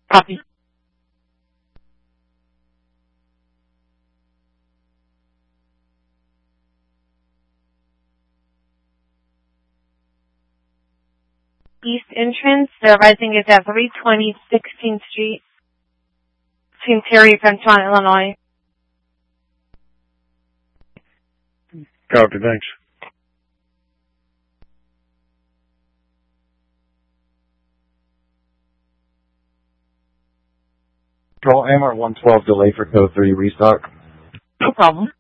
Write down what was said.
Copy. East entrance, the rising is at 320 16th Street, between Terry and Fenton, Illinois. Copy, thanks. Control MR112 delay for code 3 restock. No problem.